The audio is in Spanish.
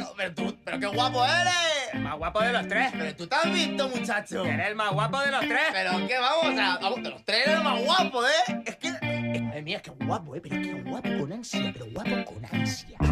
pero qué guapo eres. El más guapo de los tres. Pero tú te has visto, muchacho. Eres el más guapo de los tres. Pero qué vamos, o sea, vamos, de los tres eres el más guapo, ¿eh? Es que, madre mía, es que guapo, ¿eh? Pero es que guapo con ansia, pero guapo con ansia.